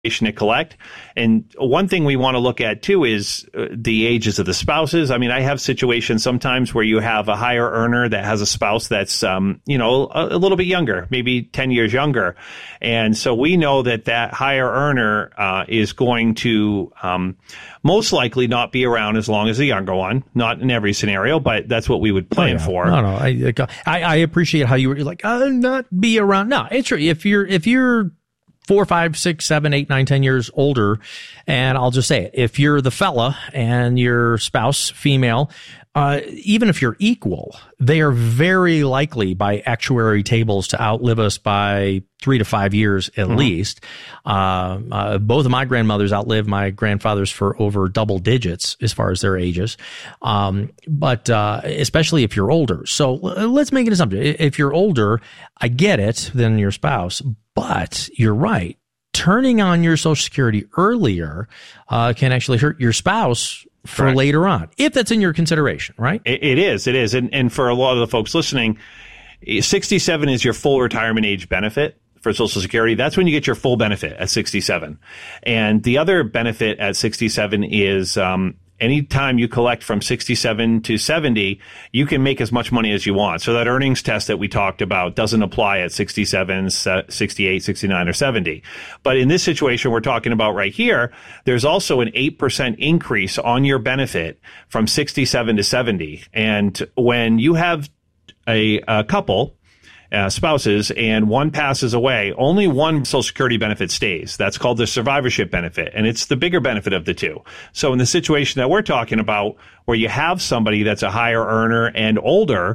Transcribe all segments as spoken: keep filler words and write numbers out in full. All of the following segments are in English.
to collect. And one thing we want to look at too is uh, the ages of the spouses. I mean, I have situations sometimes where you have a higher earner that has a spouse that's, um, you know, a, a little bit younger, maybe ten years younger. And so we know that that higher earner uh, is going to um, most likely not be around as long as the younger one. Not in every scenario, but that's what we would plan oh, yeah. for. No, no, I, I I appreciate how you were like, uh, not be around. No, it's true. If you're if you're four, five, six, seven, eight, nine, ten years older. And I'll just say it. If you're the fella and your spouse, female, uh, even if you're equal, they are very likely by actuary tables to outlive us by three to five years at mm-hmm. least. Uh, uh, both of my grandmothers outlived my grandfathers for over double digits as far as their ages. Um, but, uh, especially if you're older. So let's make an assumption. If you're older, I get it than your spouse, but you're right. Turning on your Social Security earlier uh, can actually hurt your spouse for Correct. Later on, if that's in your consideration, right? It, it is. It is. And, and for a lot of the folks listening, sixty-seven is your full retirement age benefit for Social Security. That's when you get your full benefit at sixty-seven. And the other benefit at sixty-seven is um, anytime you collect from sixty-seven to seventy, you can make as much money as you want. So that earnings test that we talked about doesn't apply at sixty-seven, sixty-eight, sixty-nine, or seventy. But in this situation we're talking about right here, there's also an eight percent increase on your benefit from sixty-seven to seventy. And when you have a, a couple, Uh, spouses, and one passes away, only one Social Security benefit stays. That's called the survivorship benefit, and it's the bigger benefit of the two. So in the situation that we're talking about, where you have somebody that's a higher earner and older,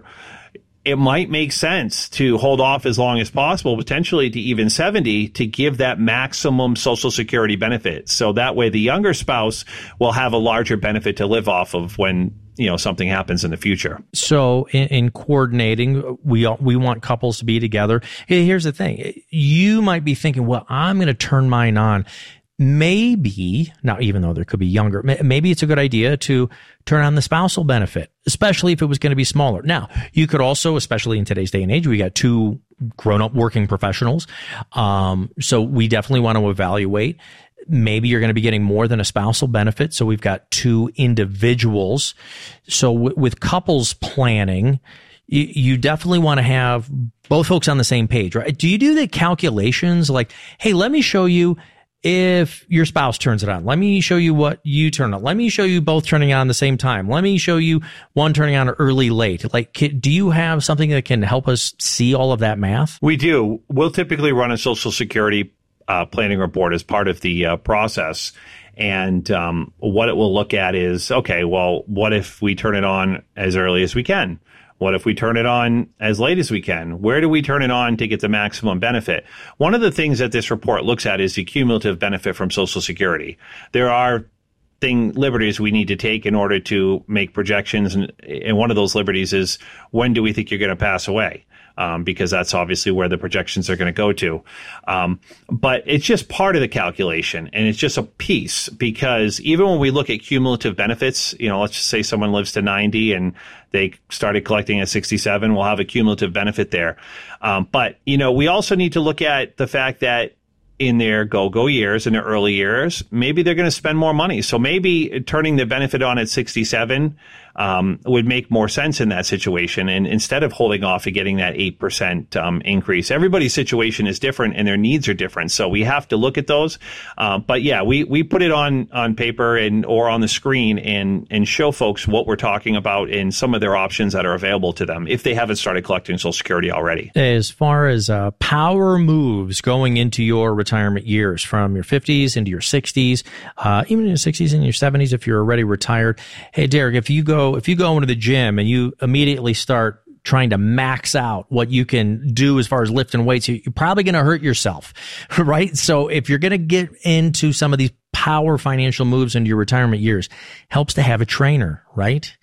it might make sense to hold off as long as possible, potentially to even seventy, to give that maximum Social Security benefit. So that way the younger spouse will have a larger benefit to live off of when, you know, something happens in the future. So in, in coordinating, we we want couples to be together. Here's the thing. You might be thinking, well, I'm going to turn mine on. Maybe, now even though there could be younger, maybe it's a good idea to turn on the spousal benefit, especially if it was going to be smaller. Now, you could also, especially in today's day and age, we got two grown-up working professionals. Um, so we definitely want to evaluate. Maybe you're going to be getting more than a spousal benefit. So we've got two individuals. So w- with couples planning, you, you definitely want to have both folks on the same page, right? Do you do the calculations like, hey, let me show you if your spouse turns it on. Let me show you what you turn on. Let me show you both turning on at the same time. Let me show you one turning on early, late. Like, do you have something that can help us see all of that math? We do. We'll typically run a Social Security Uh, planning report as part of the uh, process. And um, what it will look at is, okay, well, what if we turn it on as early as we can? What if we turn it on as late as we can? Where do we turn it on to get the maximum benefit? One of the things that this report looks at is the cumulative benefit from Social Security. There are thing liberties we need to take in order to make projections. And, and one of those liberties is, when do we think you're going to pass away? Um, because that's obviously where the projections are going to go to. Um, but it's just part of the calculation, and it's just a piece, because even when we look at cumulative benefits, you know, let's just say someone lives to ninety and they started collecting at sixty-seven, we'll have a cumulative benefit there. Um, but, you know, we also need to look at the fact that in their go-go years, in their early years, maybe they're going to spend more money. So maybe turning the benefit on at sixty-seven um, would make more sense in that situation. And instead of holding off and getting that eight percent um, increase, everybody's situation is different and their needs are different. So we have to look at those. Uh, but yeah, we, we put it on, on paper and, or on the screen and, and show folks what we're talking about and some of their options that are available to them if they haven't started collecting Social Security already. As far as uh, power moves going into your retirement years, from your fifties into your sixties, uh, even in your sixties and your seventies, if you're already retired. Hey, Derek, if you go, if you go into the gym and you immediately start trying to max out what you can do as far as lifting weights, you're probably going to hurt yourself, right? So if you're going to get into some of these power financial moves into your retirement years, helps to have a trainer, right?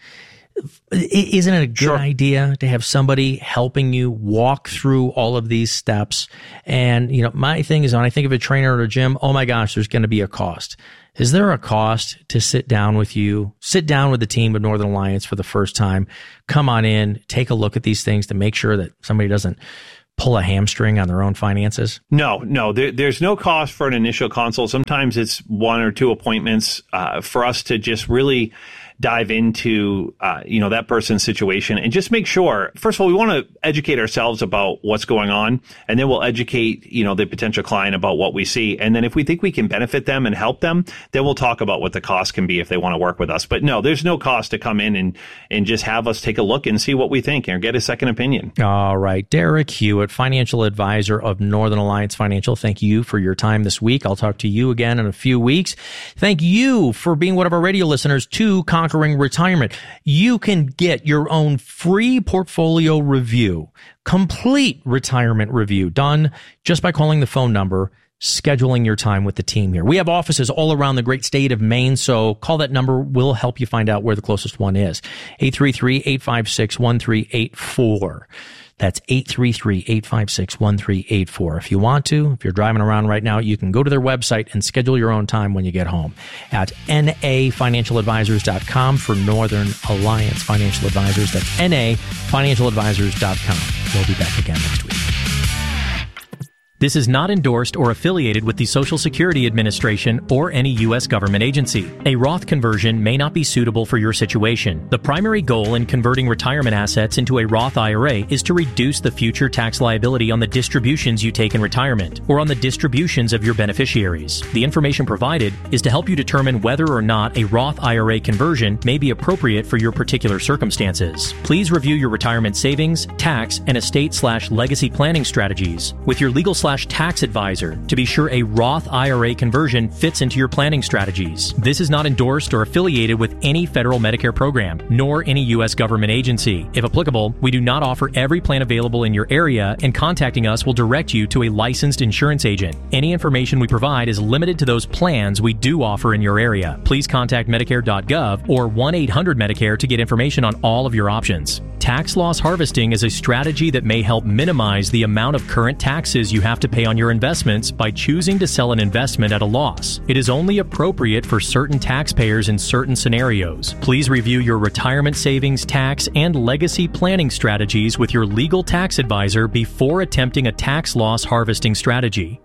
Isn't it a good sure. idea to have somebody helping you walk through all of these steps? And, you know, my thing is, when I think of a trainer at a gym, oh my gosh, there's going to be a cost. Is there a cost to sit down with you, sit down with the team of Northern Alliance for the first time, come on in, take a look at these things to make sure that somebody doesn't pull a hamstring on their own finances? No, no. There, there's no cost for an initial consult. Sometimes it's one or two appointments uh, for us to just really dive into, uh, you know, that person's situation and just make sure, first of all, we want to educate ourselves about what's going on, and then we'll educate, you know, the potential client about what we see. And then if we think we can benefit them and help them, then we'll talk about what the cost can be if they want to work with us. But no, there's no cost to come in and, and just have us take a look and see what we think or get a second opinion. All right. Derek Hewitt, financial advisor of Northern Alliance Financial. Thank you for your time this week. I'll talk to you again in a few weeks. Thank you for being one of our radio listeners to Conquering Retirement. You can get your own free portfolio review, complete retirement review, done just by calling the phone number, scheduling your time with the team here. We have offices all around the great state of Maine, so call that number. We'll help you find out where the closest one is. eight three three, eight five six, one three eight four. That's eight three three, eight five six, one three eight four. If you want to, if you're driving around right now, you can go to their website and schedule your own time when you get home at N A financial advisors dot com for Northern Alliance Financial Advisors. That's N A financial advisors dot com. We'll be back again next week. This is not endorsed or affiliated with the Social Security Administration or any U S government agency. A Roth conversion may not be suitable for your situation. The primary goal in converting retirement assets into a Roth I R A is to reduce the future tax liability on the distributions you take in retirement or on the distributions of your beneficiaries. The information provided is to help you determine whether or not a Roth I R A conversion may be appropriate for your particular circumstances. Please review your retirement savings, tax, and estate slash legacy planning strategies with your legal slash tax advisor to be sure a Roth I R A conversion fits into your planning strategies. This is not endorsed or affiliated with any federal Medicare program, nor any U S government agency. If applicable, we do not offer every plan available in your area, and contacting us will direct you to a licensed insurance agent. Any information we provide is limited to those plans we do offer in your area. Please contact Medicare dot gov or one eight hundred Medicare to get information on all of your options. Tax loss harvesting is a strategy that may help minimize the amount of current taxes you have to pay on your investments by choosing to sell an investment at a loss. It is only appropriate for certain taxpayers in certain scenarios. Please review your retirement savings, tax, and legacy planning strategies with your legal tax advisor before attempting a tax loss harvesting strategy.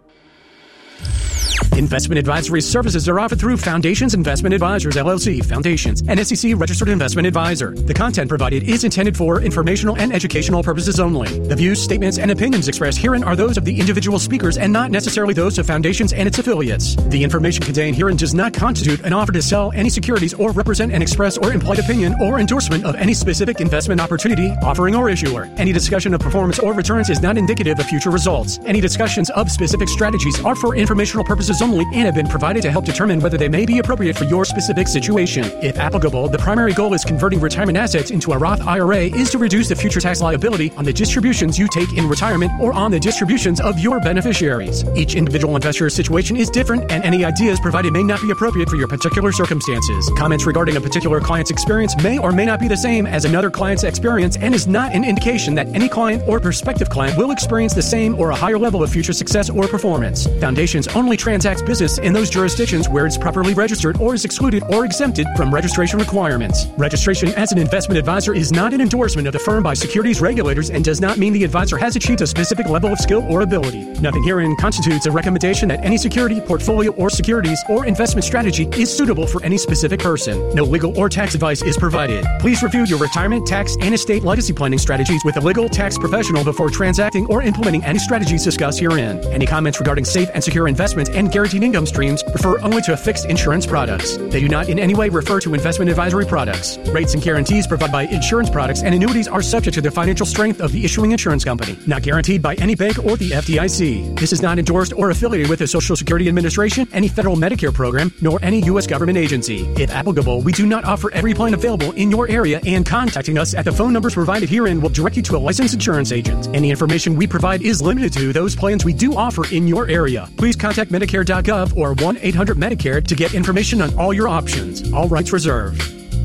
Investment advisory services are offered through Foundations Investment Advisors, L L C, Foundations, an S E C-registered investment advisor. The content provided is intended for informational and educational purposes only. The views, statements, and opinions expressed herein are those of the individual speakers and not necessarily those of Foundations and its affiliates. The information contained herein does not constitute an offer to sell any securities or represent an express or implied opinion or endorsement of any specific investment opportunity, offering, or issuer. Any discussion of performance or returns is not indicative of future results. Any discussions of specific strategies are for informational purposes only and have been provided to help determine whether they may be appropriate for your specific situation. If applicable, the primary goal is converting retirement assets into a Roth I R A is to reduce the future tax liability on the distributions you take in retirement or on the distributions of your beneficiaries. Each individual investor's situation is different, and any ideas provided may not be appropriate for your particular circumstances. Comments regarding a particular client's experience may or may not be the same as another client's experience and is not an indication that any client or prospective client will experience the same or a higher level of future success or performance. Foundations only transacts business in those jurisdictions where it's properly registered or is excluded or exempted from registration requirements. Registration as an investment advisor is not an endorsement of the firm by securities regulators and does not mean the advisor has achieved a specific level of skill or ability. Nothing herein constitutes a recommendation that any security, portfolio, or securities or investment strategy is suitable for any specific person. No legal or tax advice is provided. Please review your retirement, tax, and estate legacy planning strategies with a legal tax professional before transacting or implementing any strategies discussed herein. Any comments regarding safe and secure investments and guaranteed income streams refer only to fixed insurance products. They do not in any way refer to investment advisory products. Rates and guarantees provided by insurance products and annuities are subject to the financial strength of the issuing insurance company, not guaranteed by any bank or the F D I C. This is not endorsed or affiliated with the Social Security Administration, any federal Medicare program, nor any U S government agency. If applicable, we do not offer every plan available in your area, and contacting us at the phone numbers provided herein will direct you to a licensed insurance agent. Any information we provide is limited to those plans we do offer in your area. Please contact Medicare dot gov or one eight hundred Medicare to get information on all your options. All rights reserved.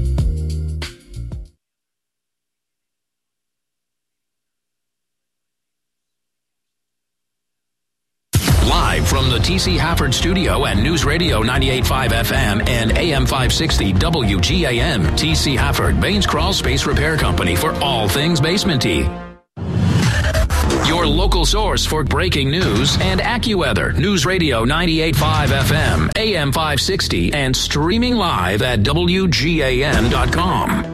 Live from the T C Hafford studio at News Radio ninety-eight point five F M and A M five sixty W G A M. T C Hafford, Baines Crawl Space Repair Company for all things basementy. your local source for breaking news, and AccuWeather, News Radio ninety-eight point five F M, A M five sixty, and streaming live at W G A N dot com.